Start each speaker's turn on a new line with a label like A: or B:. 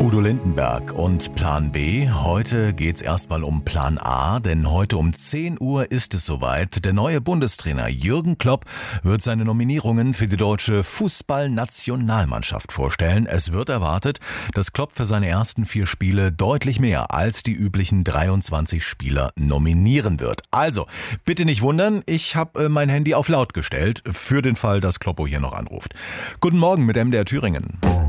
A: Udo Lindenberg und Plan B. Heute geht's erstmal um Plan A, denn heute um 10 Uhr ist es soweit. Der neue Bundestrainer Jürgen Klopp wird seine Nominierungen für die deutsche Fußballnationalmannschaft vorstellen. Es wird erwartet, dass Klopp für seine ersten 4 Spiele deutlich mehr als die üblichen 23 Spieler nominieren wird. Also, bitte nicht wundern, ich habe mein Handy auf laut gestellt, für den Fall, dass Kloppo hier noch anruft. Guten Morgen mit MDR Thüringen.